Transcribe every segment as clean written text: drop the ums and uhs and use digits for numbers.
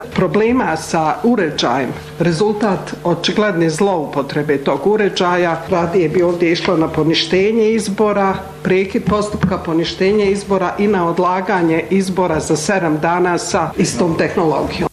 Problema sa uređajem, rezultat očigledne zloupotrebe tog uređaja, radije bi ovdje išlo na poništenje izbora, prekid postupka poništenja izbora i na odlaganje izbora za 7 dana sa istom tehnologijom.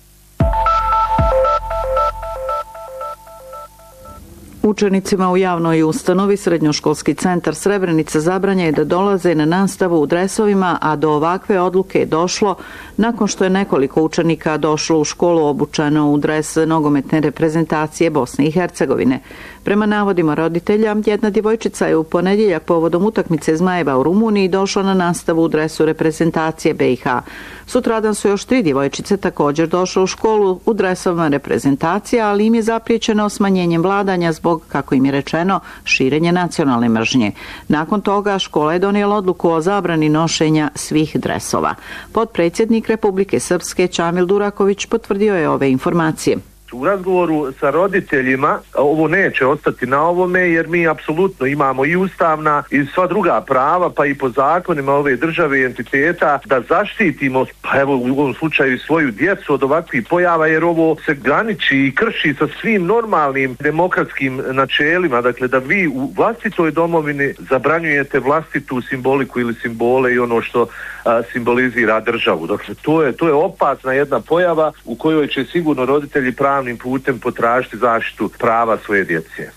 Učenicima u javnoj ustanovi Srednjoškolski centar Srebrenica zabranjuje da dolaze na nastavu u dresovima, a do ovakve odluke je došlo nakon što je nekoliko učenika došlo u školu obučeno u dres nogometne reprezentacije Bosne i Hercegovine. Prema navodima roditelja, jedna djevojčica je u ponedjeljak povodom utakmice Zmajeva u Rumuniji došla na nastavu u dresu reprezentacije BiH. Sutradan su još 3 djevojčice također došle u školu u dresovima reprezentacije, ali im je zapriječeno smanjenjem vladanja zbog, kako im je rečeno, širenja nacionalne mržnje. Nakon toga škola je donijela odluku o zabrani nošenja svih dresova. Potpredsjednik Republike Srpske Čamil Duraković potvrdio je ove informacije. U razgovoru sa roditeljima ovo neće ostati na ovome, jer mi apsolutno imamo i ustavna i sva druga prava, pa i po zakonima ove države i entiteta da zaštitimo, pa evo u ovom slučaju svoju djecu od ovakvih pojava, jer ovo se graniči i krši sa svim normalnim demokratskim načelima. Dakle, da vi u vlastitoj domovini zabranjujete vlastitu simboliku ili simbole i ono što simbolizira državu. Dakle, to je opasna jedna pojava u kojoj će sigurno roditelji pravnim putem potražiti zaštitu prava svoje djece.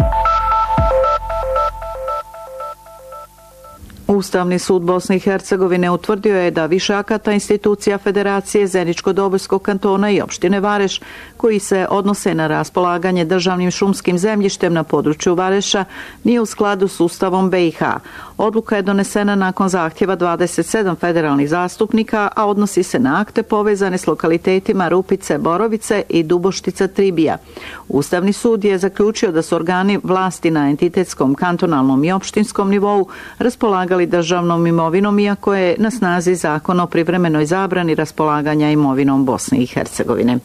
Ustavni sud Bosne i Hercegovine utvrdio je da više akata institucija Federacije Zeničko-Dobojskog kantona i opštine Vareš, koji se odnose na raspolaganje državnim šumskim zemljištem na području Vareša, nije u skladu s Ustavom BiH. Odluka je donesena nakon zahtjeva 27 federalnih zastupnika, a odnosi se na akte povezane s lokalitetima Rupice, Borovice i Duboštica Tribija. Ustavni sud je zaključio da su organi vlasti na entitetskom, kantonalnom i opštinskom nivou raspolagali državnom imovinom, iako je na snazi zakon o privremenoj zabrani raspolaganja imovinom Bosne i Hercegovine.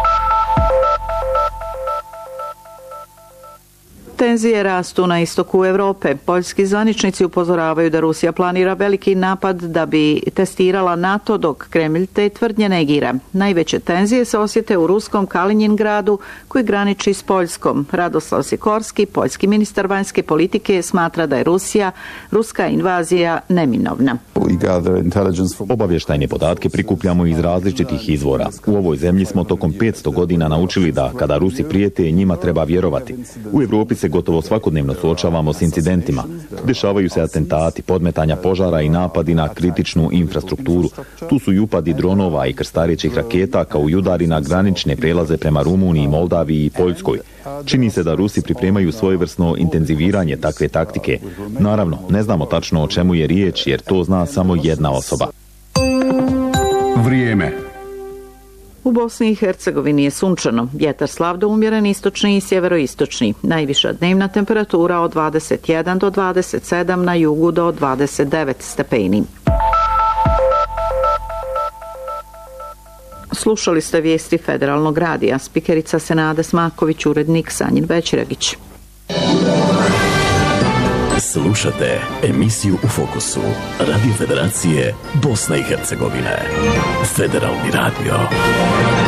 Tenzije rastu na istoku Evrope. Poljski zvaničnici upozoravaju da Rusija planira veliki napad da bi testirala NATO, dok Kremlj te tvrdnje negira. Najveće tenzije se osjete u ruskom Kaliningradu, koji graniči s Poljskom. Radoslav Sikorski, poljski ministar vanjske politike, smatra da je ruska invazija neminovna. Obavještajne podatke prikupljamo iz različitih izvora. U ovoj zemlji smo tokom 500 godina naučili da kada Rusi prijete, njima treba vjerovati. U Evropi se gotovo svakodnevno suočavamo s incidentima. Dešavaju se atentati, podmetanja požara i napadi na kritičnu infrastrukturu. Tu su i upadi dronova i krstarećih raketa, kao i udari na granične prelaze prema Rumuniji, Moldaviji i Poljskoj. Čini se da Rusi pripremaju svojevrsno intenziviranje takve taktike. Naravno, ne znamo tačno o čemu je riječ, jer to zna samo jedna osoba. Vrijeme. U Bosni i Hercegovini je sunčano, vjetar slab do umjeren istočni i sjeveroistočni. Najviša dnevna temperatura od 21 do 27, na jugu do 29 stepeni. Slušali ste vijesti Federalnog radija, spikerica Senada Smaković, urednik Sanjin Bećiragić. Slušate emisiju U fokusu Radio Federacije Bosne i Hercegovine. Federalni radio.